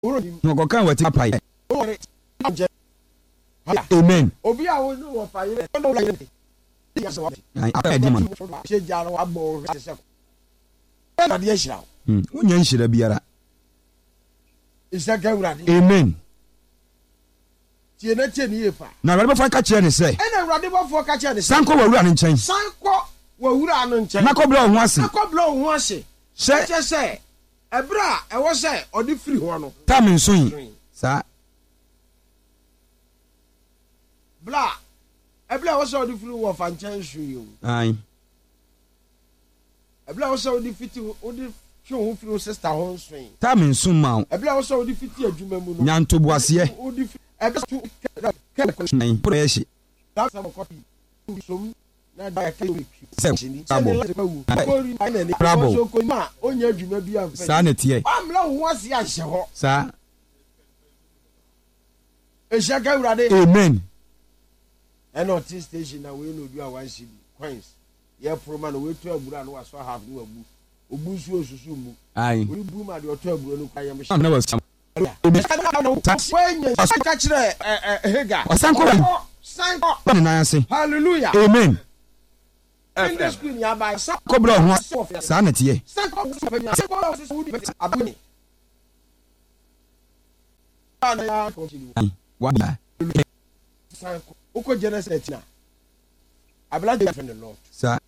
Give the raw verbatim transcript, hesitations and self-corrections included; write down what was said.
no go kan wati papa amen obi a wo no wo fa yire no la yire ya so ai apa di man se ja no abo se na de hira mm wonya nhira biara isa ka urade amen tie na tie ni efa na wale bofo ka kire ne se e na urade bofo ka kire ne se sanko wawura ne nchen sanko wawura no nchen na ko bla ho ase na ko bla ho ase se se se ebra e wo se odi free ho no ta me nso yi sa bla ebla wo se odi free wo fa nchen hwe yo ai ebla wo se odi fiti odi hwe ho free sister ho nso yi ta me nso ma ebla wo se odi fiti adwuma mu no nyanto boase odi ebla to ai preshi that's some copy som na da ka yi sabo bravo so ko ma onya adwuma bi amfa sa na tie amla ho ase ahye ho sa e shaka urade amen eno tea station na we no du a one city coins ye proma no we to abura no aso half no abu obu su osusu mu ai we bu ma de oto abura no kwa yem na was wenye ka kire eh hega osanko sanko na na ase hallelujah amen in the screen ya ba ko bra ho sa na tie sanko sanko wudi abuni ana ya continue wa ba sanko uko Genesis na abla de friend the Lord sa